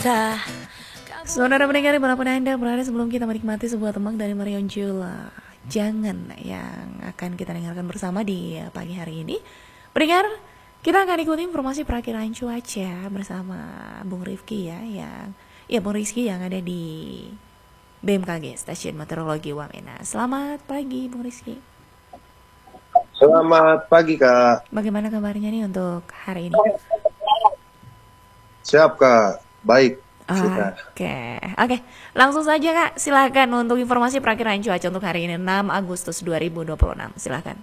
Saudara pendengar dimanapun Anda berada, sebelum kita menikmati sebuah tembang dari Marion Jola, Jangan, yang akan kita dengarkan bersama di pagi hari ini. Pendengar, kita akan ikuti informasi perakiraan cuaca bersama Bung Rifki Bung Rizky yang ada di BMKG, Stasiun Meteorologi Wamena. Selamat pagi Bung Rizky. Selamat pagi Kak. Bagaimana kabarnya nih untuk hari ini? Siap Kak, baik. Oke, langsung saja Kak, silahkan untuk informasi perakiraan cuaca untuk hari ini 6 Agustus 2026, silahkan.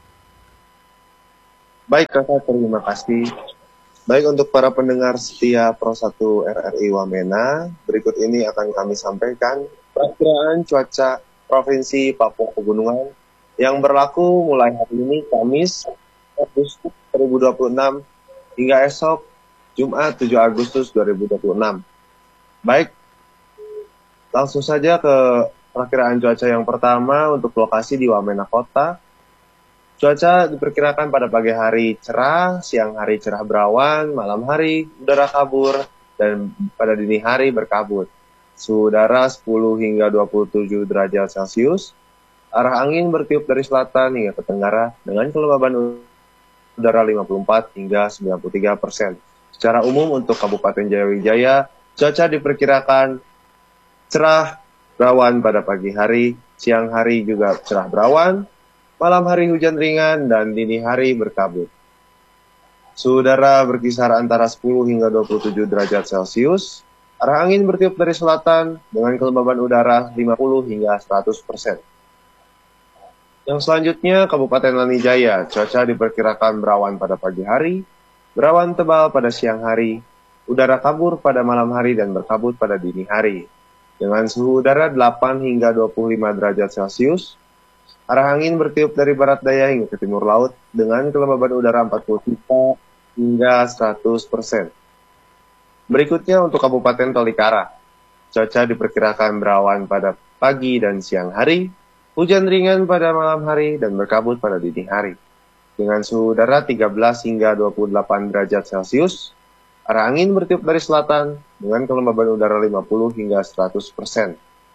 Baik Kakak, terima kasih. Baik, untuk para pendengar setia Pro 1 RRI Wamena, berikut ini akan kami sampaikan perakiraan cuaca Provinsi Papua Pegunungan yang berlaku mulai hari ini Kamis Agustus 2026 hingga esok Jumat 7 Agustus 2026. Baik, langsung saja ke perakiraan cuaca yang pertama untuk lokasi di Wamena Kota. Cuaca diperkirakan pada pagi hari cerah, siang hari cerah berawan, malam hari udara kabur, dan pada dini hari berkabut. Suhu udara 10 hingga 27 derajat Celcius. Arah angin bertiup dari selatan hingga ke tenggara dengan kelembaban udara 54 hingga 93%. Secara umum untuk Kabupaten Jayawijaya, cuaca diperkirakan cerah berawan pada pagi hari, siang hari juga cerah berawan, malam hari hujan ringan, dan dini hari berkabut. Suhu udara berkisar antara 10 hingga 27 derajat Celcius. Arah angin bertiup dari selatan dengan kelembaban udara 50 hingga 100%. Yang selanjutnya, Kabupaten Lanijaya, cuaca diperkirakan berawan pada pagi hari, berawan tebal pada siang hari, udara kabur pada malam hari dan berkabut pada dini hari. Dengan suhu udara 8 hingga 25 derajat Celcius, arah angin bertiup dari barat daya hingga ke timur laut dengan kelembaban udara 43 hingga 100%. Berikutnya untuk Kabupaten Tolikara, cuaca diperkirakan berawan pada pagi dan siang hari, hujan ringan pada malam hari dan berkabut pada dini hari. Dengan suhu udara 13 hingga 28 derajat Celcius, arah angin bertiup dari selatan dengan kelembaban udara 50 hingga 100%.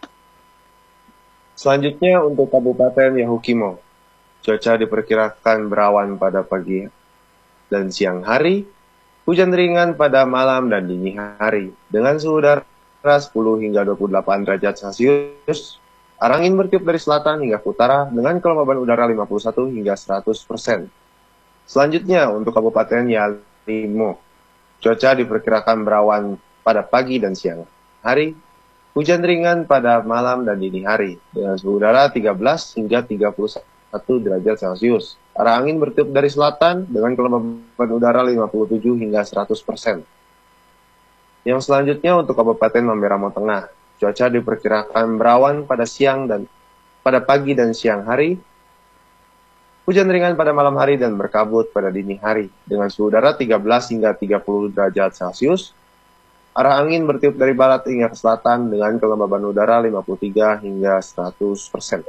Selanjutnya untuk Kabupaten Yahukimo, cuaca diperkirakan berawan pada pagi dan siang hari, hujan ringan pada malam dan dini hari. Dengan suhu udara 10 hingga 28 derajat Celcius, arah angin bertiup dari selatan hingga ke utara dengan kelembaban udara 51 hingga 100%. Selanjutnya untuk Kabupaten Yalimo, cuaca diperkirakan berawan pada pagi dan siang hari, hujan ringan pada malam dan dini hari, dengan suhu udara 13 hingga 31 derajat Celcius. Arah angin bertiup dari selatan dengan kelembaban udara 57 hingga 100%. Yang selanjutnya untuk Kabupaten Mamberamo Tengah, cuaca diperkirakan berawan pada pagi dan siang hari, hujan ringan pada malam hari dan berkabut pada dini hari, dengan suhu udara 13 hingga 30 derajat Celcius. Arah angin bertiup dari barat hingga ke selatan dengan kelembaban udara 53 hingga 100%.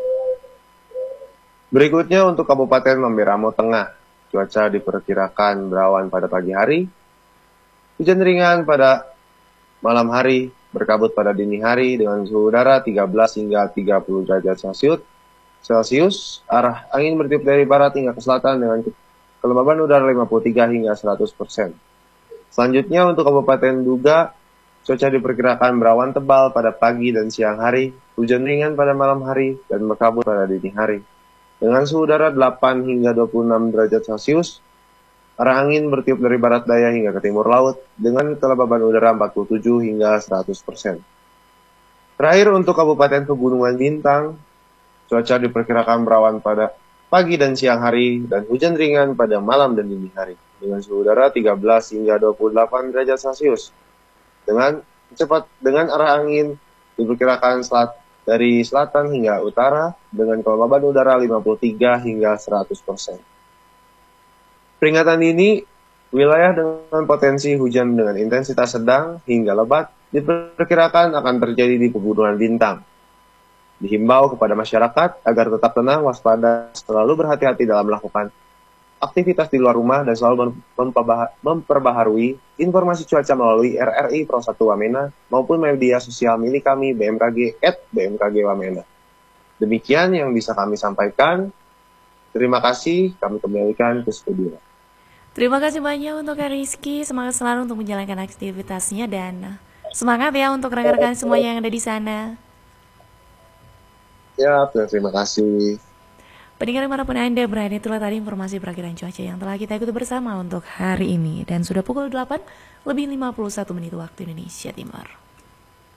Berikutnya untuk Kabupaten Mamberamo Tengah, cuaca diperkirakan berawan pada pagi hari, hujan ringan pada malam hari, berkabut pada dini hari dengan suhu udara 13 hingga 30 derajat Celcius. Arah angin bertiup dari barat hingga ke selatan dengan kelembaban udara 53 hingga 100%. Selanjutnya untuk Kabupaten Duga, cuaca diperkirakan berawan tebal pada pagi dan siang hari, hujan ringan pada malam hari, dan berkabut pada dini hari. Dengan suhu udara 8 hingga 26 derajat Celcius, arah angin bertiup dari barat daya hingga ke timur laut dengan kelembaban udara 47 hingga 100%. Terakhir untuk Kabupaten Pegunungan Bintang, cuaca diperkirakan berawan pada pagi dan siang hari dan hujan ringan pada malam dan dini hari dengan suhu udara 13 hingga 28 derajat Celcius. Dengan arah angin diperkirakan dari selatan hingga utara dengan kelembaban udara 53 hingga 100%. Peringatan ini, wilayah dengan potensi hujan dengan intensitas sedang hingga lebat diperkirakan akan terjadi di Pegunungan Bintang. Dihimbau kepada masyarakat agar tetap tenang, waspada, selalu berhati-hati dalam melakukan aktivitas di luar rumah dan selalu memperbaharui informasi cuaca melalui RRI Pro 1 Wamena maupun media sosial milik kami BMKG @BMKG Wamena. Demikian yang bisa kami sampaikan. Terima kasih, kami kembalikan ke studio. Terima kasih banyak untuk Kak Rizky, semangat selalu untuk menjalankan aktivitasnya dan semangat ya untuk rekan-rekan semua yang ada di sana. Ya, terima kasih. Pendengar dimanapun Anda berada, itulah tadi informasi perakiran cuaca yang telah kita ikuti bersama untuk hari ini. Dan sudah pukul 8 lebih 51 menit waktu Indonesia Timur.